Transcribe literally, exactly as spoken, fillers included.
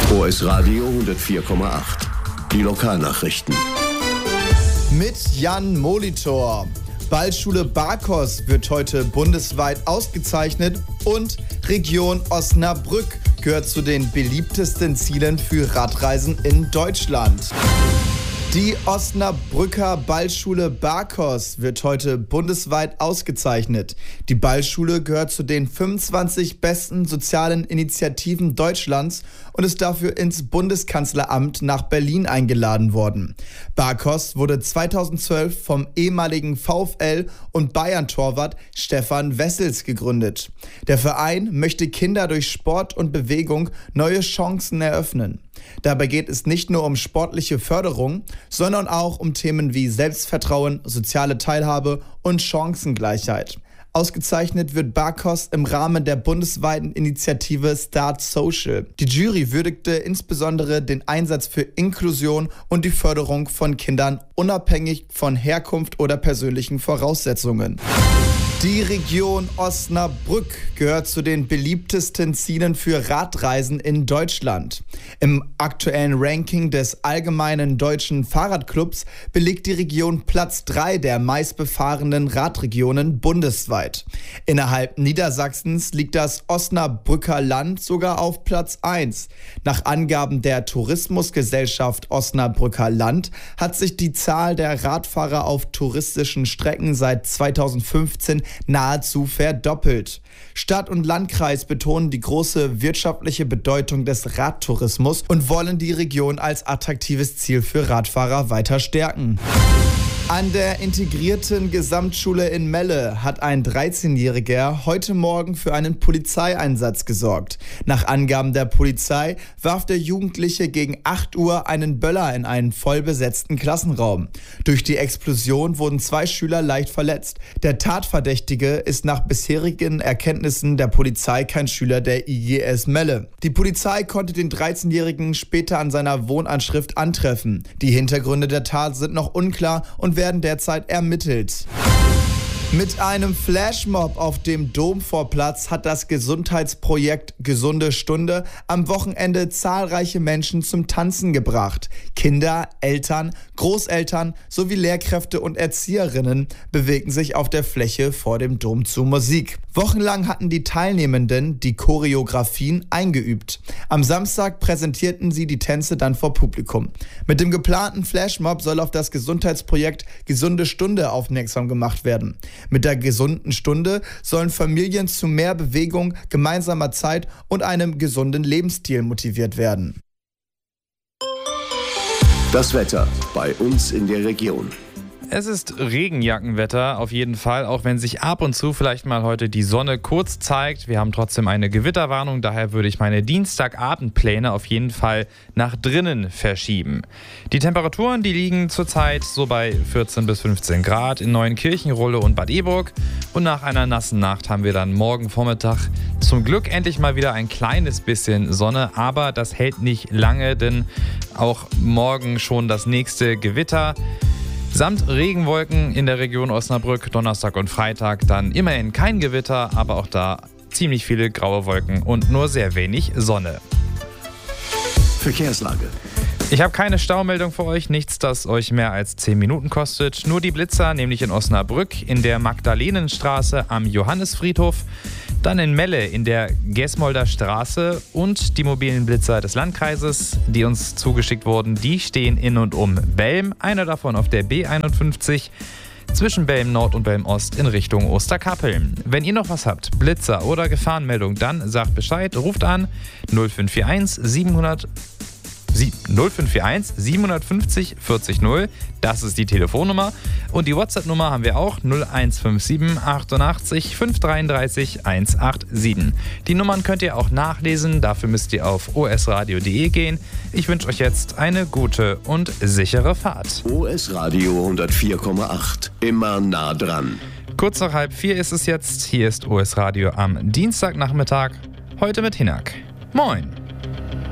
O S Radio hundertvier Komma acht. Die Lokalnachrichten. Mit Jan Molitor. Ballschule Barkos wird heute bundesweit ausgezeichnet und Region Osnabrück gehört zu den beliebtesten Zielen für Radreisen in Deutschland. Die Osnabrücker Ballschule Barkos wird heute bundesweit ausgezeichnet. Die Ballschule gehört zu den fünfundzwanzig besten sozialen Initiativen Deutschlands und ist dafür ins Bundeskanzleramt nach Berlin eingeladen worden. Barkos wurde zweitausendzwölf vom ehemaligen VfL und Bayern-Torwart Stefan Wessels gegründet. Der Verein möchte Kinder durch Sport und Bewegung neue Chancen eröffnen. Dabei geht es nicht nur um sportliche Förderung, sondern auch um Themen wie Selbstvertrauen, soziale Teilhabe und Chancengleichheit. Ausgezeichnet wird Barkos im Rahmen der bundesweiten Initiative Start Social. Die Jury würdigte insbesondere den Einsatz für Inklusion und die Förderung von Kindern unabhängig von Herkunft oder persönlichen Voraussetzungen. Die Region Osnabrück gehört zu den beliebtesten Zielen für Radreisen in Deutschland. Im aktuellen Ranking des Allgemeinen Deutschen Fahrradclubs belegt die Region Platz drei der meistbefahrenen Radregionen bundesweit. Innerhalb Niedersachsens liegt das Osnabrücker Land sogar auf Platz eins. Nach Angaben der Tourismusgesellschaft Osnabrücker Land hat sich die Zahl der Radfahrer auf touristischen Strecken seit zweitausendfünfzehn nahezu verdoppelt. Stadt und Landkreis betonen die große wirtschaftliche Bedeutung des Radtourismus und wollen die Region als attraktives Ziel für Radfahrer weiter stärken. An der integrierten Gesamtschule in Melle hat ein dreizehnjähriger heute Morgen für einen Polizeieinsatz gesorgt. Nach Angaben der Polizei warf der Jugendliche gegen acht Uhr einen Böller in einen vollbesetzten Klassenraum. Durch die Explosion wurden zwei Schüler leicht verletzt. Der Tatverdächtige ist nach bisherigen Erkenntnissen der Polizei kein Schüler der I G S Melle. Die Polizei konnte den dreizehnjährigen später an seiner Wohnanschrift antreffen. Die Hintergründe der Tat sind noch unklar und werden derzeit ermittelt. Mit einem Flashmob auf dem Domvorplatz hat das Gesundheitsprojekt Gesunde Stunde am Wochenende zahlreiche Menschen zum Tanzen gebracht. Kinder, Eltern, Großeltern sowie Lehrkräfte und Erzieherinnen bewegten sich auf der Fläche vor dem Dom zu Musik. Wochenlang hatten die Teilnehmenden die Choreografien eingeübt. Am Samstag präsentierten sie die Tänze dann vor Publikum. Mit dem geplanten Flashmob soll auf das Gesundheitsprojekt Gesunde Stunde aufmerksam gemacht werden. Mit der gesunden Stunde sollen Familien zu mehr Bewegung, gemeinsamer Zeit und einem gesunden Lebensstil motiviert werden. Das Wetter bei uns in der Region. Es ist Regenjackenwetter auf jeden Fall, auch wenn sich ab und zu vielleicht mal heute die Sonne kurz zeigt. Wir haben trotzdem eine Gewitterwarnung, daher würde ich meine Dienstagabendpläne auf jeden Fall nach drinnen verschieben. Die Temperaturen, die liegen zurzeit so bei vierzehn bis fünfzehn Grad in Neuenkirchen, Rulle und Bad Eburg. Und nach einer nassen Nacht haben wir dann morgen Vormittag zum Glück endlich mal wieder ein kleines bisschen Sonne, aber das hält nicht lange, denn auch morgen schon das nächste Gewitter. Samt Regenwolken in der Region Osnabrück, Donnerstag und Freitag dann immerhin kein Gewitter, aber auch da ziemlich viele graue Wolken und nur sehr wenig Sonne. Verkehrslage. Ich habe keine Staumeldung für euch, nichts, das euch mehr als zehn Minuten kostet. Nur die Blitzer, nämlich in Osnabrück, in der Magdalenenstraße am Johannisfriedhof, dann in Melle in der Gesmolder Straße und die mobilen Blitzer des Landkreises, die uns zugeschickt wurden, die stehen in und um Belm, einer davon auf der B einundfünfzig, zwischen Belm Nord und Belm Ost in Richtung Osterkappeln. Wenn ihr noch was habt, Blitzer oder Gefahrenmeldung, dann sagt Bescheid, ruft an null fünf vier eins siebenhundert null fünf vier eins siebenhundertfünfzig vierzig null, das ist die Telefonnummer. Und die WhatsApp-Nummer haben wir auch null eins fünf sieben achtundachtzig fünf dreiunddreißig hundertsiebenundachtzig. Die Nummern könnt ihr auch nachlesen, dafür müsst ihr auf o s radio punkt d e gehen. Ich wünsche euch jetzt eine gute und sichere Fahrt. O S Radio hundertvier Komma acht, immer nah dran. Kurz nach halb vier ist es jetzt, hier ist O S Radio am Dienstagnachmittag, heute mit Hinak. Moin!